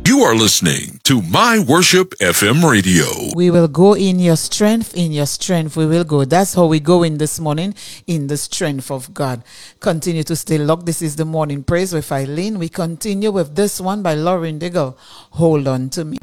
You are listening to My Worship FM Radio. We will go in your strength, we will go. That's how we go in this morning, in the strength of God. Continue to stay locked. This is the morning praise with Eileen. We continue with this one by Lauren Diggle. Hold on to me.